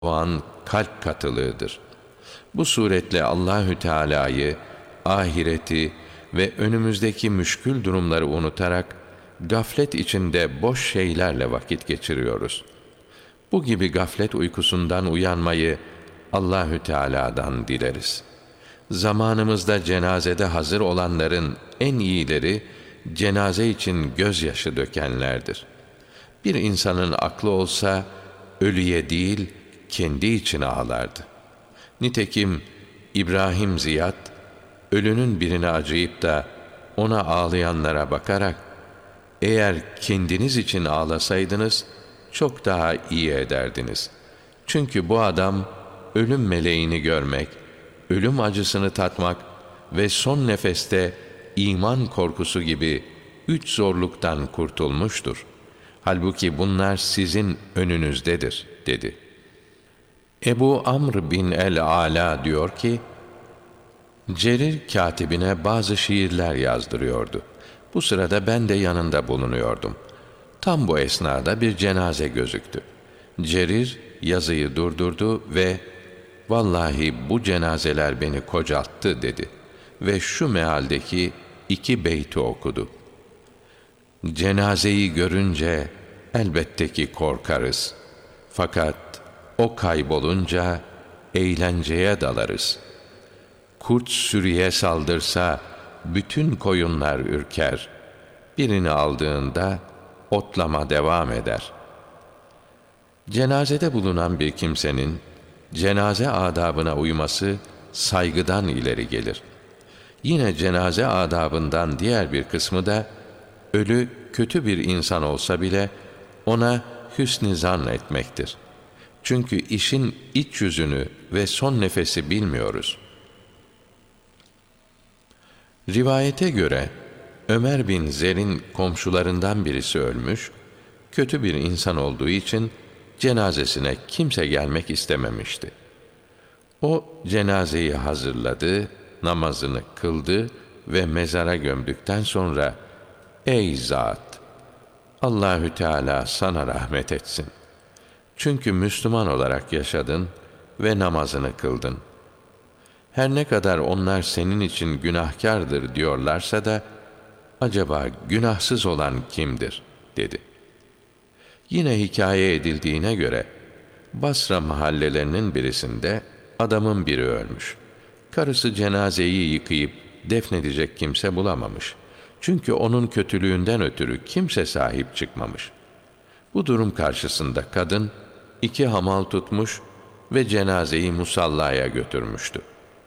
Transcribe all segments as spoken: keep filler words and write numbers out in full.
doğan kalp katılığıdır. Bu suretle Allahü Teala'yı, ahireti ve önümüzdeki müşkül durumları unutarak gaflet içinde boş şeylerle vakit geçiriyoruz. Bu gibi gaflet uykusundan uyanmayı Allahü Teala'dan dileriz. Zamanımızda cenazede hazır olanların en iyileri cenaze için gözyaşı dökenlerdir. Bir insanın aklı olsa ölüye değil kendi için ağlardı. Nitekim İbrahim Ziyad ölünün birine acıyıp da ona ağlayanlara bakarak eğer kendiniz için ağlasaydınız çok daha iyi ederdiniz. Çünkü bu adam ölüm meleğini görmek, ölüm acısını tatmak ve son nefeste iman korkusu gibi üç zorluktan kurtulmuştur. Halbuki bunlar sizin önünüzdedir, dedi. Ebu Amr bin el-Ala diyor ki, Cerir katibine bazı şiirler yazdırıyordu. Bu sırada ben de yanında bulunuyordum. Tam bu esnada bir cenaze gözüktü. Cerir yazıyı durdurdu ve "Vallahi bu cenazeler beni kocalttı" dedi ve şu mealdeki iki beyti okudu. Cenazeyi görünce elbette ki korkarız. Fakat o kaybolunca eğlenceye dalarız. Kurt sürüye saldırsa bütün koyunlar ürker. Birini aldığında otlama devam eder. Cenazede bulunan bir kimsenin cenaze adabına uyması saygıdan ileri gelir. Yine cenaze adabından diğer bir kısmı da ölü kötü bir insan olsa bile ona hüsn-i zan etmektir. Çünkü işin iç yüzünü ve son nefesi bilmiyoruz. Rivayete göre Ömer bin Zer'in komşularından birisi ölmüş, kötü bir insan olduğu için cenazesine kimse gelmek istememişti. O cenazeyi hazırladı, namazını kıldı ve mezara gömdükten sonra "Ey zat! Allahü Teala sana rahmet etsin. Çünkü Müslüman olarak yaşadın ve namazını kıldın. Her ne kadar onlar senin için günahkardır diyorlarsa da acaba günahsız olan kimdir?" dedi. Yine hikaye edildiğine göre Basra mahallelerinin birisinde adamın biri ölmüş. Karısı cenazeyi yıkayıp defnedecek kimse bulamamış. Çünkü onun kötülüğünden ötürü kimse sahip çıkmamış. Bu durum karşısında kadın iki hamal tutmuş ve cenazeyi musallaya götürmüştü.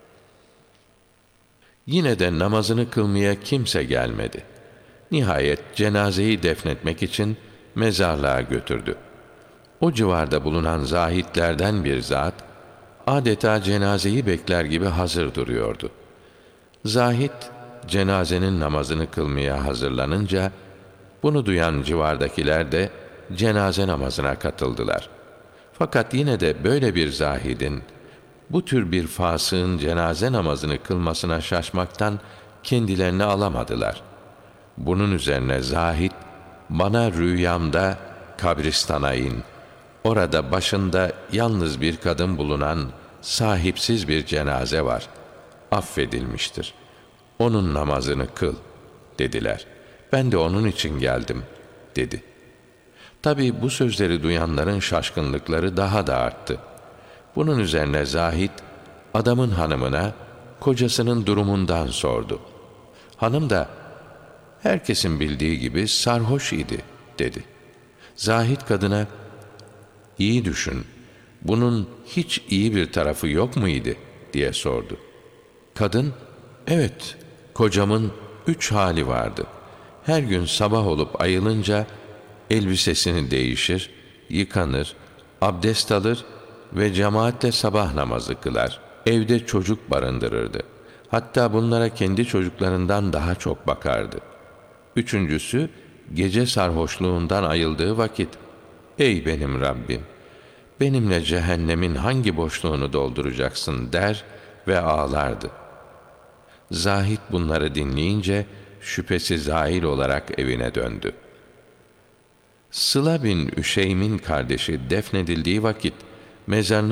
Yine de namazını kılmaya kimse gelmedi. Nihayet cenazeyi defnetmek için mezarlığa götürdü. O civarda bulunan zahitlerden bir zat, adeta cenazeyi bekler gibi hazır duruyordu. Zahit, cenazenin namazını kılmaya hazırlanınca, bunu duyan civardakiler de cenaze namazına katıldılar. Fakat yine de böyle bir zahidin, bu tür bir fasığın cenaze namazını kılmasına şaşmaktan kendilerini alamadılar. Bunun üzerine zahid, bana rüyamda kabristana in, orada başında yalnız bir kadın bulunan sahipsiz bir cenaze var, affedilmiştir. Onun namazını kıl, dediler. Ben de onun için geldim, dedi. Tabii bu sözleri duyanların şaşkınlıkları daha da arttı. Bunun üzerine zahid, adamın hanımına kocasının durumundan sordu. Hanım da, herkesin bildiği gibi sarhoş idi, dedi. Zahid kadına, iyi düşün, bunun hiç iyi bir tarafı yok muydu, diye sordu. Kadın, evet, kocamın üç hali vardı. Her gün sabah olup ayılınca elbisesini değişir, yıkanır, abdest alır ve cemaatle sabah namazı kılar. Evde çocuk barındırırdı. Hatta bunlara kendi çocuklarından daha çok bakardı. Üçüncüsü, gece sarhoşluğundan ayıldığı vakit, "Ey benim Rabbim, benimle cehennemin hangi boşluğunu dolduracaksın?" der ve ağlardı. Zahid bunları dinleyince şüphesi zahir olarak evine döndü. Sıla bin Üşeym'in kardeşi defnedildiği vakit mezarını